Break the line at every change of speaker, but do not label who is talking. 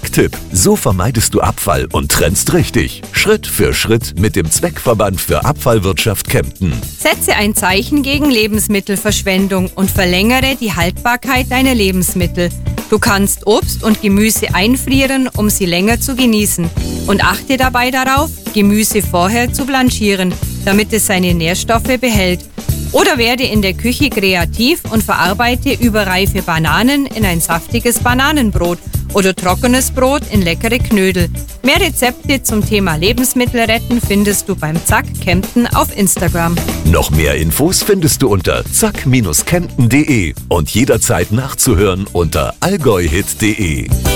Zack-Tipp. So vermeidest du Abfall und trennst richtig. Schritt für Schritt mit dem Zweckverband für Abfallwirtschaft Kempten.
Setze ein Zeichen gegen Lebensmittelverschwendung und verlängere die Haltbarkeit deiner Lebensmittel. Du kannst Obst und Gemüse einfrieren, um sie länger zu genießen. Und achte dabei darauf, Gemüse vorher zu blanchieren, damit es seine Nährstoffe behält. Oder werde in der Küche kreativ und verarbeite überreife Bananen in ein saftiges Bananenbrot oder trockenes Brot in leckere Knödel. Mehr Rezepte zum Thema Lebensmittel retten findest du beim Zack Kempten auf Instagram.
Noch mehr Infos findest du unter zack-kempten.de und jederzeit nachzuhören unter allgäuhit.de.